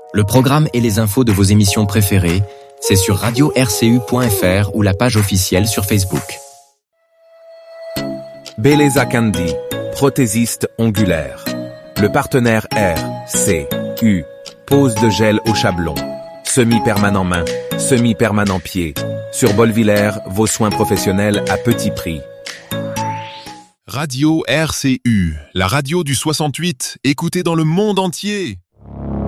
Le programme et les infos de vos émissions préférées, c'est sur radio-rcu.fr ou la page officielle sur Facebook. Beleza Candy, prothésiste ongulaire. Le partenaire RCU, pose de gel au chablon. Semi-permanent main, semi-permanent pied. Sur Bolvillers, vos soins professionnels à petit prix. Radio RCU, la radio du 68, écoutée dans le monde entier.